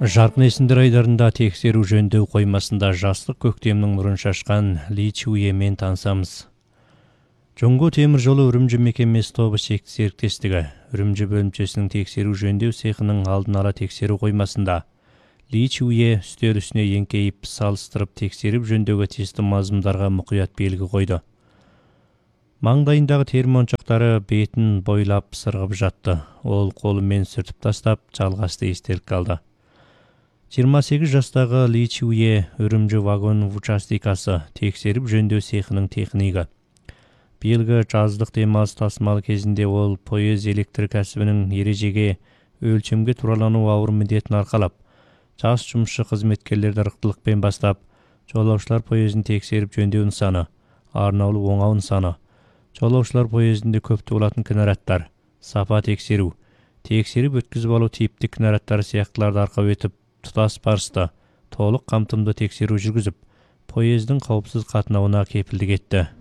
Жарқын есімдер айдарында тексеру жөндеу қоймасында жастық көктемнің нұрын шашқан Ли Чуемен танысамыз. Жоңго темір жолы Үрімжі мекемесі тобы шекті серіктестігі Үрімжі бөлімшесінің тексеру жөндеу цехының алдын ала тексеру қоймасында Ли Чуе үстел үстіне еңкейіп салыстырып тексеріп жөндеуге тиісті мазмұндарға мұқият белгі қойды. Маңдайындағы тері моншақтары бетін бойлап сырғып жатты. Ол қолымен сүртіп тастап жалғасты естелік қалды. 28 жастағы Ли Чуе Үрімжі вагон участикасы тексеріп жөндеу цехының технигі. Биылғы жаздық демалыс тасымалы кезінде ол поезд электр кәсібінің ережеге өлшемге туралану ауыр міндетін арқалап, жас жұмысшы қызметкерлерді ырықтылықпен бастап, жолаушылар поездін тексеріп жөндеу нысаны, арнаулы оңау нысаны, жолаушылар поездінде көп туылатын кінәраттар, сапа тексеру, тексеріп өткізіп алу типті кінәраттары сияқтыларды арқау етіп, тұтас барысты, толық қамтымды тексеру жүргізіп, поездың қауіпсіз қатынауына кепілдік етті.